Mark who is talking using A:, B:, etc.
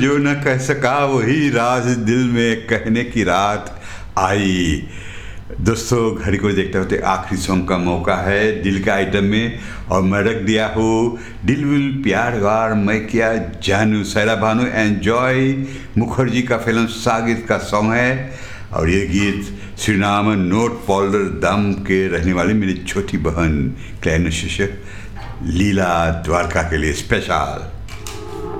A: जो न कह सका वही राज दिल में कहने की रात आई। दोस्तों घड़ी को देखते होते आखिरी सॉन्ग का मौका है दिल का आइटम में, और मैं रख दिया हूँ दिल विल प्यार वार मैं क्या जानू, सैरा भानु एंजॉय मुखर्जी का फिल्म सागित का सॉन्ग है। और ये गीत श्रीनाम नोट पॉल्डर दम के रहने वाली मेरी छोटी बहन क्लैरिनेट शिक्षक लीला द्वारका के लिए स्पेशल।